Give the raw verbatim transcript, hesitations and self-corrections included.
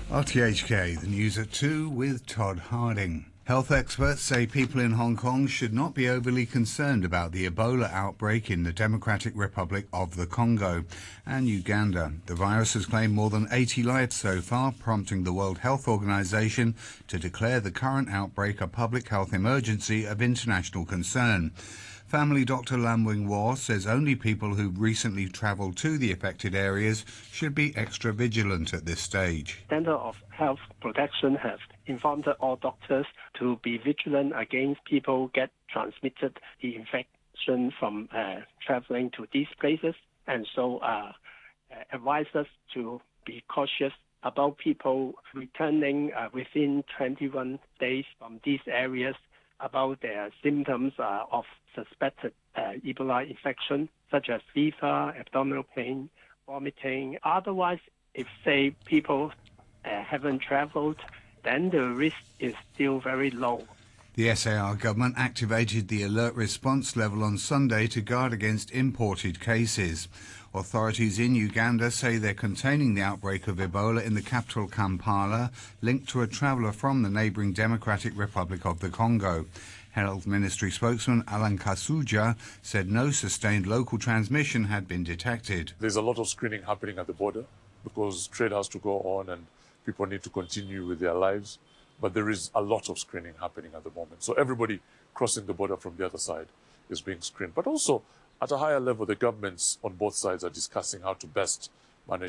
R T H K, the news at two with Todd Harding. Health experts say people in Hong Kong should not be overly concerned about the Ebola outbreak in the Democratic Republic of the Congo and Uganda. The virus has claimed more than eighty lives so far, prompting the World Health Organization to declare the current outbreak a public health emergency of international concern. Family doctor Lam Wing War says only people who recently travelled to the affected areas should be extra vigilant at this stage. Center of Health Protection has informed all doctors to be vigilant against people get transmitted the infection from uh, travelling to these places, and so uh, advise us to be cautious about people returning uh, within twenty-one days from these areas about their symptoms uh, of suspected uh, Ebola infection, such as fever, abdominal pain, vomiting. Otherwise, if, say, people uh, haven't traveled, then the risk is still very low. The S A R government activated the alert response level on Sunday to guard against imported cases. Authorities in Uganda say they're containing the outbreak of Ebola in the capital Kampala, linked to a traveller from the neighbouring Democratic Republic of the Congo. Health Ministry spokesman Alan Kasuja said no sustained local transmission had been detected. There's a lot of screening happening at the border because trade has to go on and people need to continue with their lives. But there is a lot of screening happening at the moment. So everybody crossing the border from the other side is being screened. But also, at a higher level, the governments on both sides are discussing how to best